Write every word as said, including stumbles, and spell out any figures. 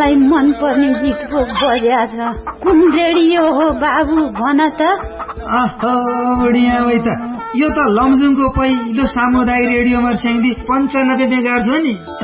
मलाई मन पर्ने गीत पो बज्या छ। कुन रेडियो हो बाबु भन त? अहो बुढिया वै त, यो त लमजुङको पहिलो सामुदायिक रेडियो मर्स्याङ्दी पन्चानब्बे मेगाहर्ज हो नि।